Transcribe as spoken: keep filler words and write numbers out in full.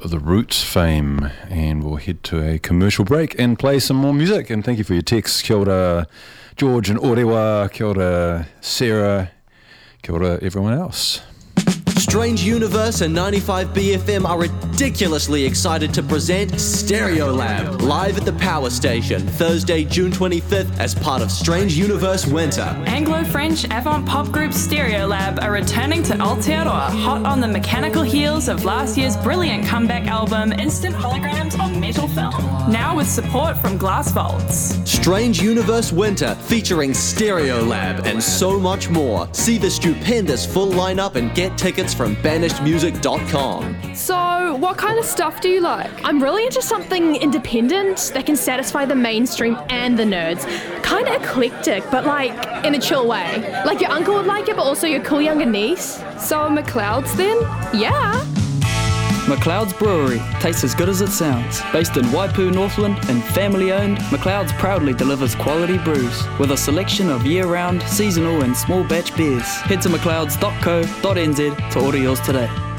The Roots fame, and we'll head to a commercial break and play some more music. And thank you for your texts. Kia ora, George and Orewa. Kia ora, Sarah. Kia ora, everyone else. Strange Universe and ninety-five B F M are ridiculously excited to present Stereolab live at the Power Station Thursday, June twenty-fifth as part of Strange Universe Winter. Anglo-French avant-pop group Stereolab are returning to Aotearoa hot on the mechanical heels of last year's brilliant comeback album Instant Holograms on Metal Film, now with support from Glass Vaults. Strange Universe Winter featuring Stereolab and so much more. See the stupendous full lineup and get tickets from banished music dot com. So, what kind of stuff do you like? I'm really into something independent that can satisfy the mainstream and the nerds. Kind of eclectic, but like in a chill way. Like your uncle would like it, but also your cool younger niece. So, McLeod's then? Yeah. McLeod's Brewery tastes as good as it sounds. Based in Waipu, Northland, and family-owned, McLeod's proudly delivers quality brews with a selection of year-round, seasonal, and small batch beers. Head to mcleods dot co dot n z to order yours today.